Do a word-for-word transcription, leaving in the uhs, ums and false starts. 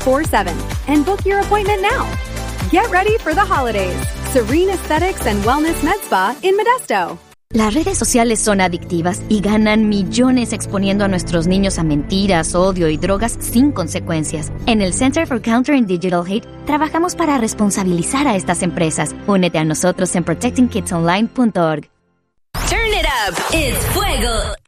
four seven and book your appointment now. Get ready for the holidays. Serene Aesthetics and Wellness Med Spa in Modesto. Las redes sociales son adictivas y ganan millones exponiendo a nuestros niños a mentiras, odio y drogas sin consecuencias. En el Center for Countering Digital Hate trabajamos para responsabilizar a estas empresas. Únete a nosotros en protecting kids online punto org. Turn it up. It's Fuego